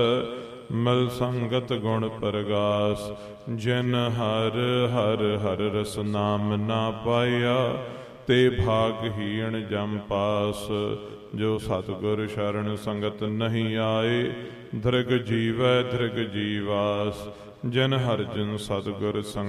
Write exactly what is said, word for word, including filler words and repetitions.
ਮਲ ਸੰਗਤ ਗੁਣ ਪ੍ਰਗਾਸ। ਜਿਨ ਹਰ ਹਰ ਹਰ ਰਸ ਨਾਮ ਨਾ ਪਾਇਆ, ਤੇ ਭਾਗਹੀਣ ਜਮ ਪਾਸ। ਜੋ ਸਤਿਗੁਰ ਸ਼ਰਨ ਸੰਗਤ ਨਹੀਂ ਆਏ, ਦ੍ਰਿਗ ਜੀਵੈ ਦ੍ਰਿਗ ਜੀਵਾਸ। ਜਿਨ ਹਰਿ ਜਨ ਸਤਿਗੁਰ ਸੰਗ